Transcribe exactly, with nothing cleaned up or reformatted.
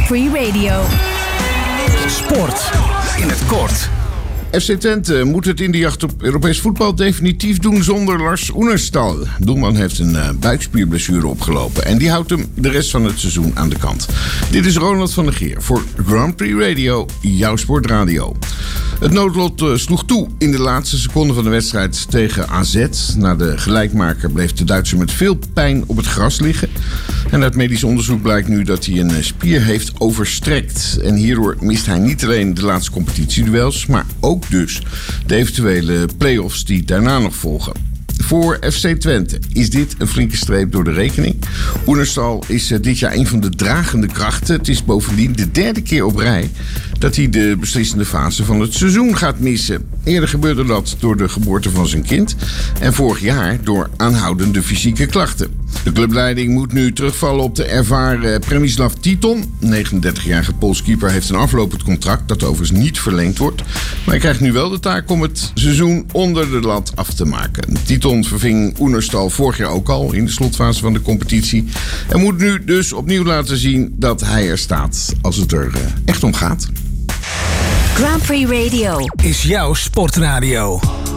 Prix Radio. Sport in het kort. F C Twente moet het in de jacht op Europees voetbal definitief doen zonder Lars Oenerstal. De doelman heeft een uh, buikspierblessure opgelopen en die houdt hem de rest van het seizoen aan de kant. Dit is Ronald van der Geer voor Grand Prix Radio, jouw sportradio. Het noodlot uh, sloeg toe in de laatste seconde van de wedstrijd tegen A Z. Na de gelijkmaker bleef de Duitser met veel pijn op het gras liggen. En uit medisch onderzoek blijkt nu dat hij een spier heeft overstrekt. En hierdoor mist hij niet alleen de laatste competitieduels, maar ook dus de eventuele play-offs die daarna nog volgen. Voor F C Twente is dit een flinke streep door de rekening. Oenerstal is dit jaar een van de dragende krachten. Het is bovendien de derde keer op rij dat hij de beslissende fase van het seizoen gaat missen. Eerder gebeurde dat door de geboorte van zijn kind en vorig jaar door aanhoudende fysieke klachten. De clubleiding moet nu terugvallen op de ervaren Przemysław Titon. De negenendertigjarige Pools keeper heeft een aflopend contract dat overigens niet verlengd wordt. Maar hij krijgt nu wel de taak om het seizoen onder de lat af te maken. Titon verving Oenerstal vorig jaar ook al in de slotfase van de competitie. En moet nu dus opnieuw laten zien dat hij er staat als het er echt om gaat. Grand Prix Radio is jouw sportradio.